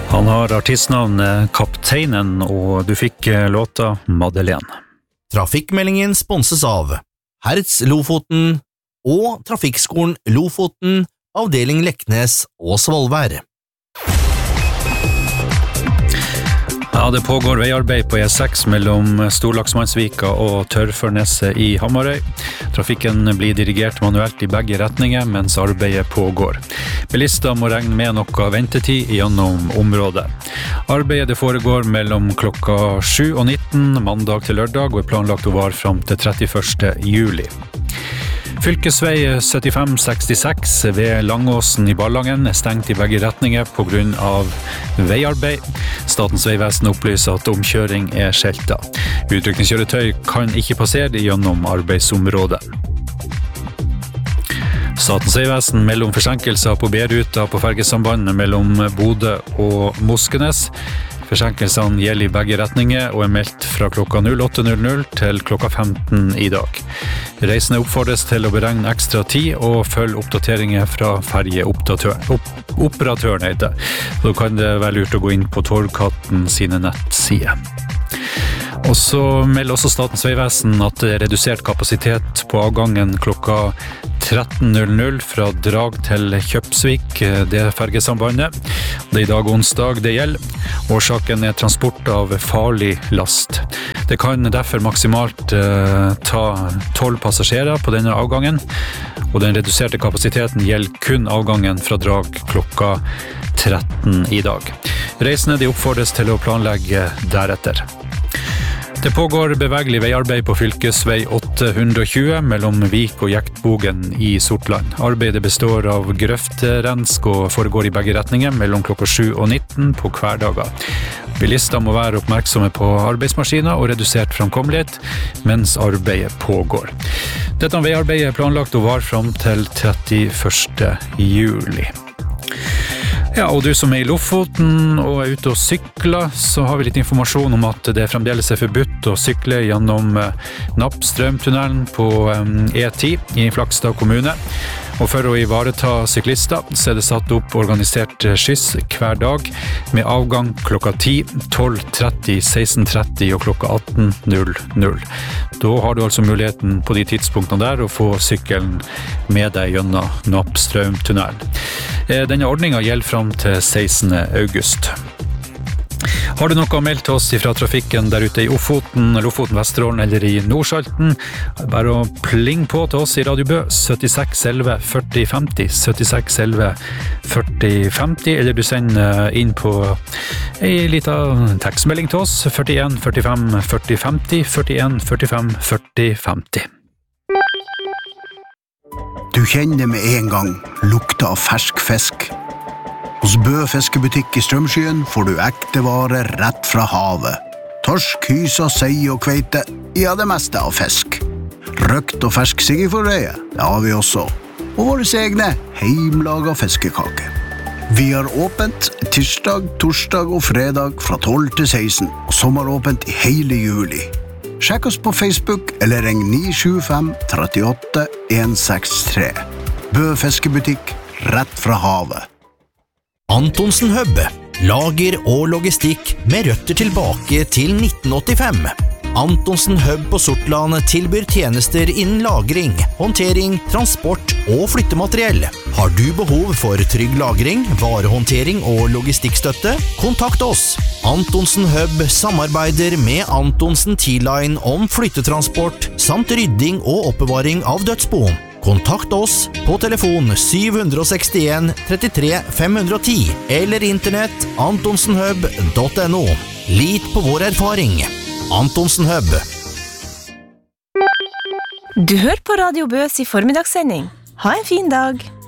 Han har artistnavnet Kapteinen, og du fikk låta Madeleine. Trafikkmeldingen sponses av Hertz Lofoten og Trafikkskolen Lofoten, avdeling Leknes og Svolvær. Ja, det pågår veiarbeid på E6 mellom Storlaksmannsvika og Tørrførneset i Hamarøy. Trafikken blir dirigert manuelt i begge retninger mens arbeidet pågår. Bilister må regne med noe ventetid gjennom området. Arbeidet det foregår mellom klokka 7 og 19 mandag til lørdag og er planlagt å vare frem til 31. juli. Fylkesvei 7566 ved Langåsen i Ballangen er stengt i begge retninger på grunn av veiarbeid. Statens vegvesen opplyser at omkjøring er skjeltet. Utrykningskjøretøy kan ikke passere gjennom arbeidsområdet. Statens vegvesen melder om forsinkelser på B-ruta på fergesambandet mellom Bodø og Moskenes. Forsinkelsene gjelder i begge retninger og er meldt fra klokka 08.00 til klokka 15 i dag. Reisende oppfordres til å beregne ekstra tid og følge oppdateringer fra fergeoperatøren heter. Så kan det være lurt å gå inn på Torgkatten sine nettsider. Og så melder også Statens vegvesen at det er redusert kapasitet på avgangen klokka 13.00 fra Drag til Kjøpsvik, det fergesambandet. Det er i dag onsdag det gjelder. Årsaken er transport av farlig last. Det kan derfor maksimalt ta 12 passasjerer på denne avgangen, og den reduserte kapasiteten gjelder kun avgangen fra Drag klokka 13 i dag. Reisende de oppfordres til å planlegge deretter. Det pågår bevegelig veiarbeid på fylkesvei 820 mellom Vik og Jektbogen i Sortland. Arbeidet består av grøfterensk og foregår i begge retninger mellom klokka 7 og 19 på hverdager. Bilister må være oppmerksomme på arbeidsmaskiner og redusert framkommelighet mens arbeidet pågår. Dette veiarbeidet er planlagt å vare frem til 31. juli. Ja, og du som er i Lofoten og er ute og sykler, så har vi litt informasjon om at det fremdeles er forbudt å sykle gjennom Nappstrømtunnelen på E10 i Flakstad kommune. Og for å ivareta syklister så er det satt opp organisert skyss hver dag med avgang klokka 10, 12.30, 16.30 og klokka 18.00. Da har du altså muligheten på de tidspunktene der å få sykkelen med deg gjennom Nappstrømtunnelen. Denne ordningen gjelder frem til 16. august. Har du noe å melde til oss fra trafikken der ute i Ofoten, Lofoten, Vesterålen eller i Nordsalten? Bare å pling på til oss i Radio Bø 76 11 40 50, 76 11 40 50, eller du sender inn på en liten tekstmelding til oss 41 45 40 50, 41 45 40 50. Du kjenner med en gang lukta av fersk fisk. Hos Bø fiskebutikk i Strømskyen får du ekte varer rett fra havet. Torsk, hysa, sei og kveite, ja det meste av fisk. Røkt og fersk siggeforreie, det har vi også. Og våre egne heimlaga fiskekaker. Vi har åpent tirsdag, torsdag og fredag fra 12 til 16, og sommeråpent i hele juli. Sjekk oss på Facebook eller ring 975 38 163. Bø fiskebutikk, rett fra havet. Antonsen Hub, lager og logistikk med røtter tilbake til 1985. Antonsen Hub på Sortland tilbyr tjenester innen lagring, håndtering, transport og flyttemateriell. Har du behov for trygg lagring, varehåndtering og logistikkstøtte? Kontakt oss. Antonsen Hub samarbeider med Antonsen T-Line om flyttetransport samt rydding og oppbevaring av dødsbo. Kontakt oss på telefon 761 33 510 eller internett antonsenhub.no. Lit på vår erfaring. Antonsen Hub. Du hører på Radio Bøs i formiddagssending. Ha en fin dag.